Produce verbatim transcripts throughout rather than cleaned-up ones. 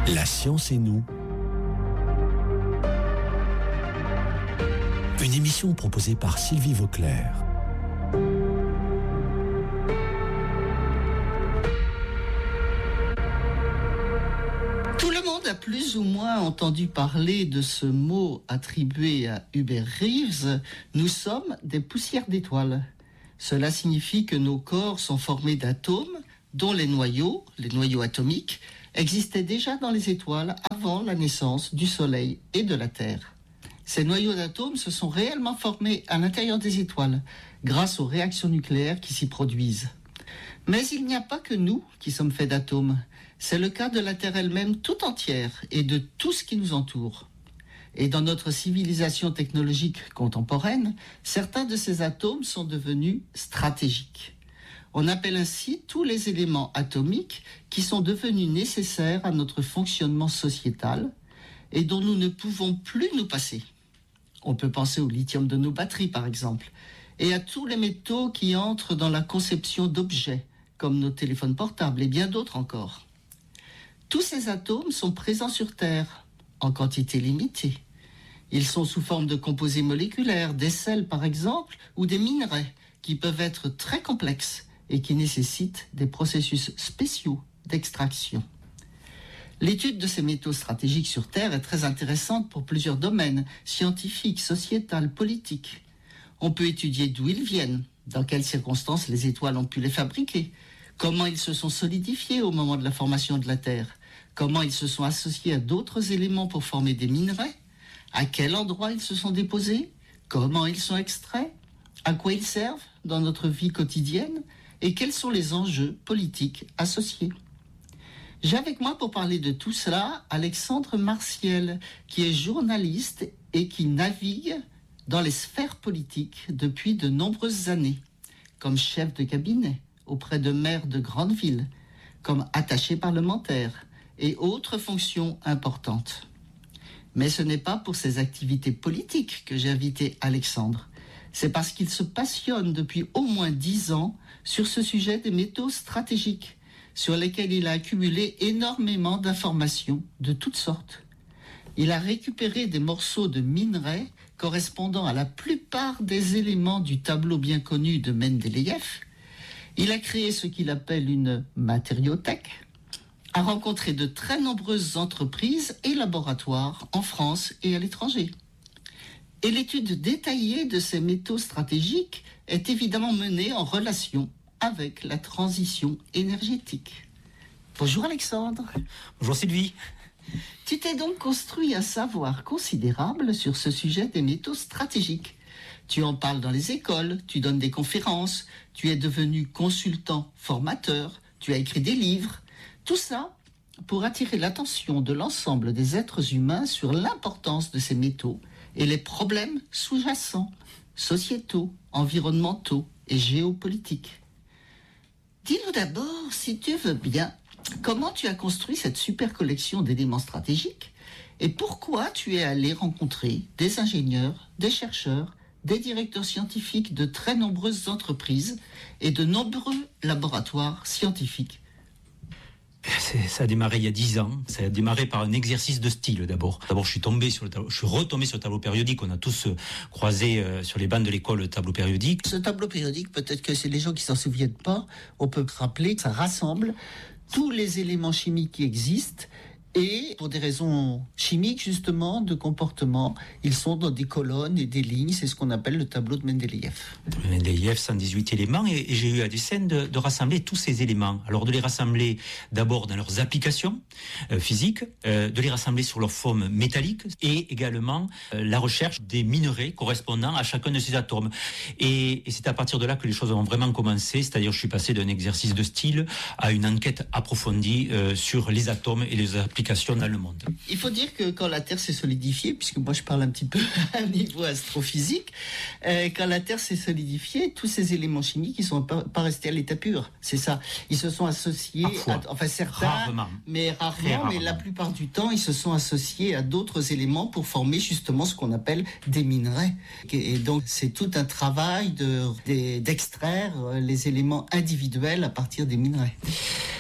La science et nous. Une émission proposée par Sylvie Vauclair. Tout le monde a plus ou moins entendu parler de ce mot attribué à Hubert Reeves. Nous sommes des poussières d'étoiles. Cela signifie que nos corps sont formés d'atomes dont les noyaux, les noyaux atomiques, existaient déjà dans les étoiles avant la naissance du Soleil et de la Terre. Ces noyaux d'atomes se sont réellement formés à l'intérieur des étoiles grâce aux réactions nucléaires qui s'y produisent. Mais il n'y a pas que nous qui sommes faits d'atomes. C'est le cas de la Terre elle-même tout entière et de tout ce qui nous entoure. Et dans notre civilisation technologique contemporaine, certains de ces atomes sont devenus stratégiques. On appelle ainsi tous les éléments atomiques qui sont devenus nécessaires à notre fonctionnement sociétal et dont nous ne pouvons plus nous passer. On peut penser au lithium de nos batteries, par exemple, et à tous les métaux qui entrent dans la conception d'objets, comme nos téléphones portables et bien d'autres encore. Tous ces atomes sont présents sur Terre, en quantité limitée. Ils sont sous forme de composés moléculaires, des sels par exemple, ou des minerais, qui peuvent être très complexes et qui nécessitent des processus spéciaux d'extraction. L'étude de ces métaux stratégiques sur Terre est très intéressante pour plusieurs domaines, scientifiques, sociétal, politiques. On peut étudier d'où ils viennent, dans quelles circonstances les étoiles ont pu les fabriquer, comment ils se sont solidifiés au moment de la formation de la Terre, comment ils se sont associés à d'autres éléments pour former des minerais, à quel endroit ils se sont déposés, comment ils sont extraits, à quoi ils servent dans notre vie quotidienne et quels sont les enjeux politiques associés. J'ai avec moi pour parler de tout cela Alexandre Martiel, qui est journaliste et qui navigue dans les sphères politiques depuis de nombreuses années, comme chef de cabinet auprès de maires de grandes villes, comme attaché parlementaire et autres fonctions importantes. Mais ce n'est pas pour ses activités politiques que j'ai invité Alexandre. C'est parce qu'il se passionne depuis au moins dix ans sur ce sujet des métaux stratégiques, sur lesquels il a accumulé énormément d'informations de toutes sortes. Il a récupéré des morceaux de minerais correspondant à la plupart des éléments du tableau bien connu de Mendeleïev. Il a créé ce qu'il appelle une matériothèque, a rencontré de très nombreuses entreprises et laboratoires en France et à l'étranger. Et l'étude détaillée de ces métaux stratégiques est évidemment menée en relation avec la transition énergétique. Bonjour Alexandre. Bonjour Sylvie. Tu t'es donc construit un savoir considérable sur ce sujet des métaux stratégiques. Tu en parles dans les écoles, tu donnes des conférences, tu es devenu consultant, formateur, tu as écrit des livres. Tout ça pour attirer l'attention de l'ensemble des êtres humains sur l'importance de ces métaux et les problèmes sous-jacents, sociétaux, environnementaux et géopolitiques. Dis-nous d'abord, si tu veux bien, comment tu as construit cette super collection d'éléments stratégiques et pourquoi tu es allé rencontrer des ingénieurs, des chercheurs, des directeurs scientifiques de très nombreuses entreprises et de nombreux laboratoires scientifiques. C'est, ça a démarré il y a dix ans. Ça a démarré par un exercice de style d'abord. D'abord, je suis tombé sur le tableau, je suis retombé sur le tableau périodique. On a tous euh, croisé euh, sur les bancs de l'école le tableau périodique. Ce tableau périodique, peut-être que c'est les gens qui s'en souviennent pas. On peut se rappeler que ça rassemble tous les éléments chimiques qui existent. Et pour des raisons chimiques, justement, de comportement, ils sont dans des colonnes et des lignes. C'est ce qu'on appelle le tableau de Mendeleïev. Mendeleïev, cent dix-huit éléments. Et, et j'ai eu à dessein de, de rassembler tous ces éléments. Alors, de les rassembler d'abord dans leurs applications euh, physiques, euh, de les rassembler sur leur forme métallique et également euh, la recherche des minerais correspondant à chacun de ces atomes. Et, et c'est à partir de là que les choses ont vraiment commencé. C'est-à-dire, je suis passé d'un exercice de style à une enquête approfondie euh, sur les atomes et les applications dans le monde. Il faut dire que quand la Terre s'est solidifiée, puisque moi je parle un petit peu à un niveau astrophysique, euh, quand la Terre s'est solidifiée, tous ces éléments chimiques, ils sont pas, pas restés à l'état pur. C'est ça. Ils se sont associés, à, enfin certains, rarement. mais rarement, rarement, mais la plupart du temps, ils se sont associés à d'autres éléments pour former justement ce qu'on appelle des minerais. Et donc c'est tout un travail de, de, d'extraire les éléments individuels à partir des minerais.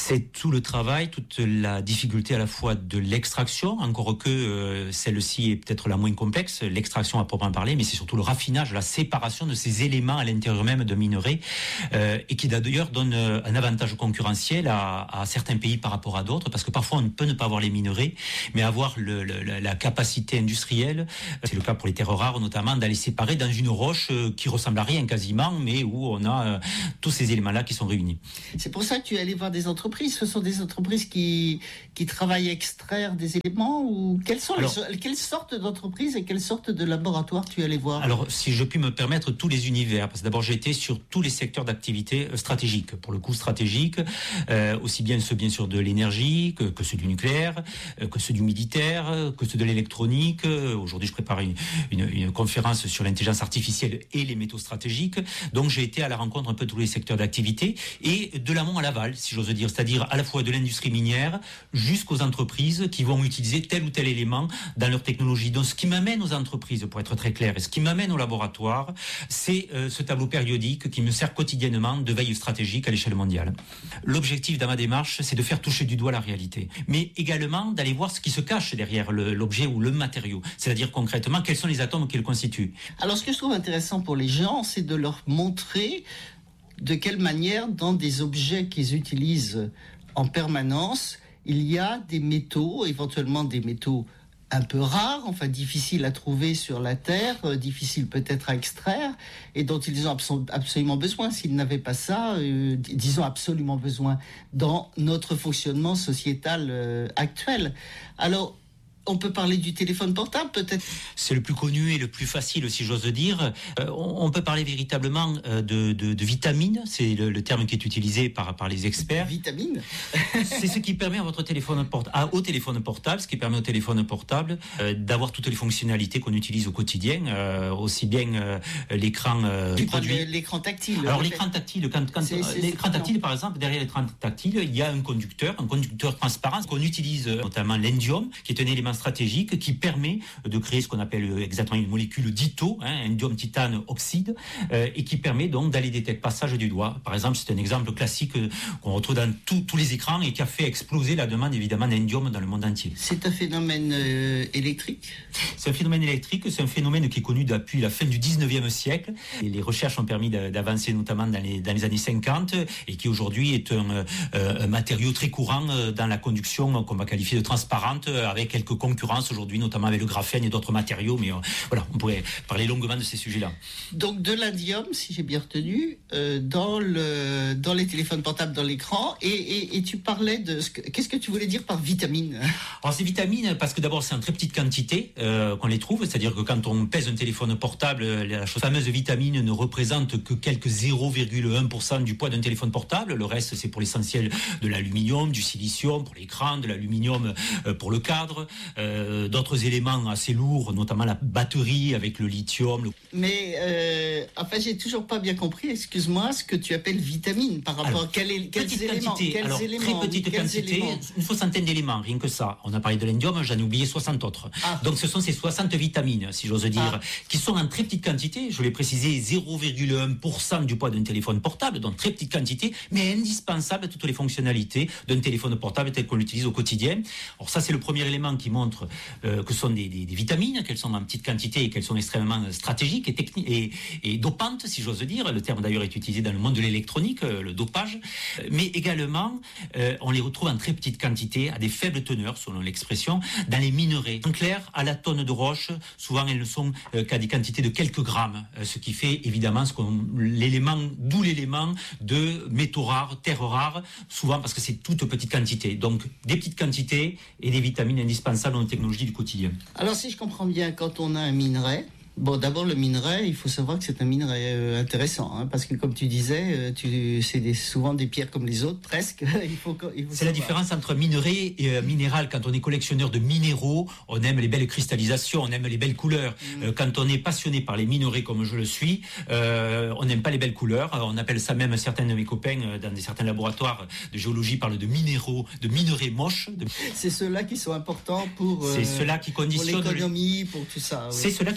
C'est tout le travail, toute la difficulté à la fois de l'extraction, encore que euh, celle-ci est peut-être la moins complexe, l'extraction à proprement parler, mais c'est surtout le raffinage, la séparation de ces éléments à l'intérieur même d'un minerai, euh, et qui d'ailleurs donne un avantage concurrentiel à, à certains pays par rapport à d'autres, parce que parfois on peut ne pas avoir les minerais, mais avoir le, le, la capacité industrielle, c'est le cas pour les terres rares notamment, d'aller séparer dans une roche qui ressemble à rien quasiment, mais où on a euh, tous ces éléments-là qui sont réunis. C'est pour ça que tu es allé voir des entreprises. Ce sont des entreprises qui, qui travaillent à extraire des éléments, ou quelles sont alors, les, quelles sortes d'entreprises et quelles sortes de laboratoires tu es allé voir? Alors, si je puis me permettre, tous les univers, parce que d'abord j'ai été sur tous les secteurs d'activité stratégiques, pour le coup stratégiques, euh, aussi bien ceux bien sûr de l'énergie que, que ceux du nucléaire, euh, que ceux du militaire, que ceux de l'électronique. Aujourd'hui, je prépare une, une, une conférence sur l'intelligence artificielle et les métaux stratégiques. Donc, j'ai été à la rencontre un peu de tous les secteurs d'activité et de l'amont à l'aval, si j'ose dire, c'est-à-dire à la fois de l'industrie minière jusqu'aux entreprises qui vont utiliser tel ou tel élément dans leur technologie. Donc, ce qui m'amène aux entreprises, pour être très clair, et ce qui m'amène au laboratoire, c'est euh, ce tableau périodique qui me sert quotidiennement de veille stratégique à l'échelle mondiale. L'objectif dans ma démarche, c'est de faire toucher du doigt la réalité, mais également d'aller voir ce qui se cache derrière le, l'objet ou le matériau, c'est-à-dire concrètement quels sont les atomes qui le constituent. Alors, ce que je trouve intéressant pour les gens, c'est de leur montrer de quelle manière, dans des objets qu'ils utilisent en permanence, il y a des métaux, éventuellement des métaux un peu rares, enfin difficiles à trouver sur la Terre, euh, difficiles peut-être à extraire, et dont ils ont abso- absolument besoin. S'ils n'avaient pas ça, euh, disons absolument besoin dans notre fonctionnement sociétal euh, actuel. Alors, on peut parler du téléphone portable, peut-être. C'est le plus connu et le plus facile, si j'ose dire. Euh, on, on peut parler véritablement euh, de, de, de vitamines. C'est le, le terme qui est utilisé par, par les experts. Vitamines. C'est ce qui permet à votre téléphone portable, au téléphone portable, ce qui permet au téléphone portable euh, d'avoir toutes les fonctionnalités qu'on utilise au quotidien, euh, aussi bien euh, l'écran euh, du produit. L'écran tactile. Alors l'écran tactile, quand, quand c'est, c'est, l'écran c'est tactile, par exemple, derrière l'écran tactile, il y a un conducteur, un conducteur transparent qu'on utilise notamment l'indium, qui est un élément stratégique qui permet de créer ce qu'on appelle exactement une molécule d'Ito, hein, indium titane oxyde, euh, et qui permet donc d'aller détecter le passage du doigt. Par exemple, c'est un exemple classique qu'on retrouve dans tout, tous les écrans et qui a fait exploser la demande évidemment d'indium dans le monde entier. C'est un phénomène euh, électrique ? C'est un phénomène électrique, c'est un phénomène qui est connu depuis la fin du dix-neuvième siècle. Et les recherches ont permis d'avancer notamment dans les, dans les années cinquante et qui aujourd'hui est un, euh, un matériau très courant dans la conduction qu'on va qualifier de transparente, avec quelques concurrences aujourd'hui, notamment avec le graphène et d'autres matériaux. Mais euh, voilà, on pourrait parler longuement de ces sujets-là. Donc de l'indium, si j'ai bien retenu, euh, dans, le, dans les téléphones portables, dans l'écran, et, et, et tu parlais de... Ce que, qu'est-ce que tu voulais dire par vitamine ? Alors c'est vitamines parce que d'abord c'est en très petite quantité euh, qu'on les trouve, c'est-à-dire que quand on pèse un téléphone portable, la fameuse vitamine ne représente que quelques zéro virgule un pour cent du poids d'un téléphone portable. Le reste c'est pour l'essentiel de l'aluminium, du silicium pour l'écran, de l'aluminium euh, pour le cadre, euh, d'autres éléments assez lourds, notamment la batterie avec le lithium. Le... Mais euh, enfin j'ai toujours pas bien compris, excuse-moi, ce que tu appelles vitamine par rapport Alors, à quel, quels petite éléments, quantité, quels alors, éléments, très petite oui, quantité, éléments. une soixantaine d'éléments, rien que ça. On a parlé de l'indium, j'en ai oublié soixante autres. Ah. Donc ce sont ces soixante vitamines, si j'ose dire, ah. qui sont en très petite quantité, je l'ai précisé, zéro virgule un pour cent du poids d'un téléphone portable, donc très petite quantité, mais indispensable à toutes les fonctionnalités d'un téléphone portable tel qu'on l'utilise au quotidien. Alors ça c'est le premier élément qui montre euh, que ce sont des, des, des vitamines, qu'elles sont en petite quantité et qu'elles sont extrêmement stratégiques et, techni- et, et dopantes, si j'ose dire. Le terme d'ailleurs est utilisé dans le monde de l'électronique, le dopage. Mais également, euh, on les retrouve en très petite quantité, à des faibles teneurs, selon l'expression, dans les minerais. En clair, à la tonne de roche, souvent elles ne sont euh, qu'à des quantités de quelques grammes, euh, ce qui fait évidemment ce qu'on, l'élément, d'où l'élément de métaux rares, terres rares, souvent parce que c'est toute petite quantité. Donc des petites quantités et des vitamines indispensables dans les technologies du quotidien. Alors si je comprends bien, quand on a un minerai, bon, d'abord le minerai, il faut savoir que c'est un minerai euh, intéressant, hein, parce que comme tu disais, euh, tu, c'est des, souvent des pierres comme les autres, presque. il faut, il faut c'est savoir. La différence entre minerai et euh, minéral. Quand on est collectionneur de minéraux, on aime les belles cristallisations, on aime les belles couleurs. Mmh. Euh, quand on est passionné par les minerais comme je le suis, euh, on n'aime pas les belles couleurs. On appelle ça même, certains de mes copains euh, dans des, certains laboratoires de géologie parlent de minéraux, de minerais moches. De... C'est ceux-là qui sont importants pour, euh, c'est ceux-là qui conditionnent pour l'économie, pour tout ça. Oui. C'est ceux-là qui conditionnent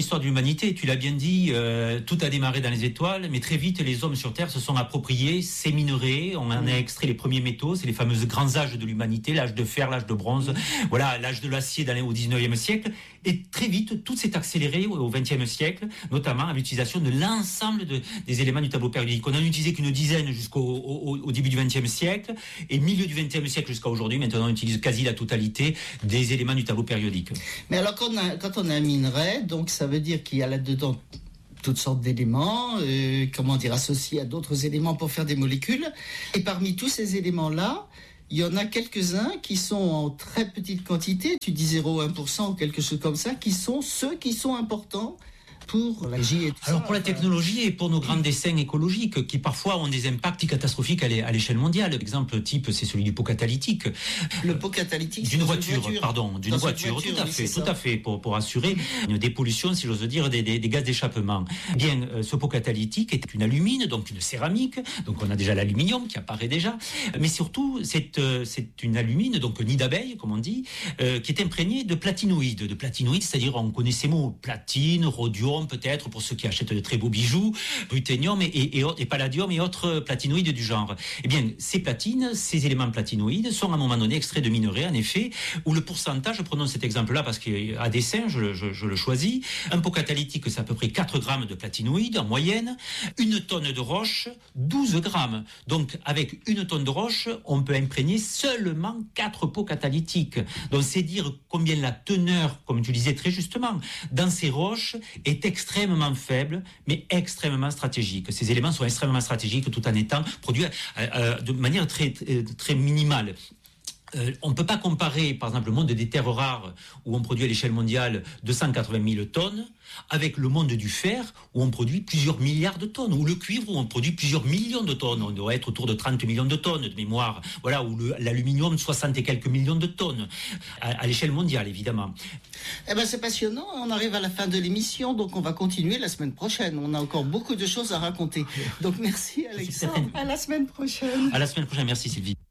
l'histoire de l'humanité. Tu l'as bien dit, euh, tout a démarré dans les étoiles, mais très vite, les hommes sur Terre se sont appropriés ces minerais. On en a extrait les premiers métaux, c'est les fameux grands âges de l'humanité, l'âge de fer, l'âge de bronze, voilà, l'âge de l'acier dans les, au dix-neuvième siècle. Et très vite, tout s'est accéléré au vingtième siècle, notamment à l'utilisation de l'ensemble de, des éléments du tableau périodique. On n'en utilisait qu'une dizaine jusqu'au au, au début du vingtième siècle, et milieu du vingtième siècle jusqu'à aujourd'hui, maintenant on utilise quasi la totalité des éléments du tableau périodique. Mais alors quand on a, quand on a un minerai, donc ça veut dire qu'il y a là-dedans toutes sortes d'éléments, euh, comment dire, associés à d'autres éléments pour faire des molécules. Et parmi tous ces éléments-là, il y en a quelques-uns qui sont en très petite quantité, tu dis zéro virgule un pour cent ou quelque chose comme ça, qui sont ceux qui sont importants pour la J et tout Alors ça, pour la enfin... technologie et pour nos grands dessins écologiques qui parfois ont des impacts catastrophiques à l'échelle mondiale. L'exemple type, c'est celui du pot catalytique. Le pot catalytique d'une voiture, voiture, pardon, d'une voiture, voiture, tout à fait, oui, tout à fait, pour, pour assurer une dépollution, si j'ose dire, des, des, des gaz d'échappement. Bien, euh, ce pot catalytique est une alumine, donc une céramique, donc on a déjà l'aluminium qui apparaît déjà, mais surtout c'est euh, c'est une alumine, donc nid d'abeille, comme on dit, euh, qui est imprégnée de platinoïdes, de platinoïdes, c'est-à-dire on connaît ces mots, platine, rhodium, peut-être pour ceux qui achètent de très beaux bijoux, ruthénium et, et, et, et palladium et autres platinoïdes du genre. Eh bien, ces platines, ces éléments platinoïdes sont à un moment donné extraits de minerais, en effet, où le pourcentage, prenons cet exemple-là parce qu'à dessein, je, je, je le choisis, un pot catalytique, c'est à peu près quatre grammes de platinoïdes en moyenne, une tonne de roche, douze grammes. Donc, avec une tonne de roche, on peut imprégner seulement quatre pots catalytiques. Donc, c'est dire combien la teneur, comme tu disais très justement, dans ces roches est extrêmement faible, mais extrêmement stratégique. Ces éléments sont extrêmement stratégiques tout en étant produits euh, de manière très, très, très minimale. Euh, on ne peut pas comparer, par exemple, le monde des terres rares, où on produit à l'échelle mondiale deux cent quatre-vingt mille tonnes, avec le monde du fer, où on produit plusieurs milliards de tonnes, ou le cuivre, où on produit plusieurs millions de tonnes. On doit être autour de trente millions de tonnes de mémoire. Voilà, ou le, l'aluminium, soixante et quelques millions de tonnes, à, à l'échelle mondiale, évidemment. Eh ben, c'est passionnant. On arrive à la fin de l'émission, donc on va continuer la semaine prochaine. On a encore beaucoup de choses à raconter. Donc merci, Alexandre. À la semaine prochaine. À la semaine prochaine. Merci, Sylvie.